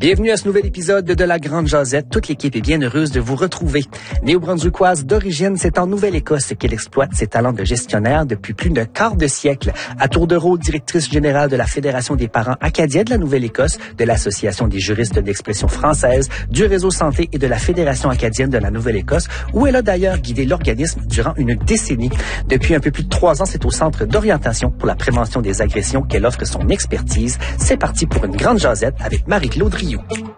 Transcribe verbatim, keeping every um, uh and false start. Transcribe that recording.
Bienvenue à ce nouvel épisode de La Grande Jasette. Toute l'équipe est bien heureuse de vous retrouver. Néo-brunswickoise d'origine, c'est en Nouvelle-Écosse qu'elle exploite ses talents de gestionnaire depuis plus d'un quart de siècle. À tour de rôle, directrice générale de la Fédération des parents acadiens de la Nouvelle-Écosse, de l'Association des juristes d'expression française, du Réseau Santé et de la Fédération acadienne de la Nouvelle-Écosse, où elle a d'ailleurs guidé l'organisme durant une décennie. Depuis un peu plus de trois ans, c'est au Centre d'orientation pour la prévention des agressions qu'elle offre son expertise. C'est parti pour une grande jasette avec Marie-Claude Rioux.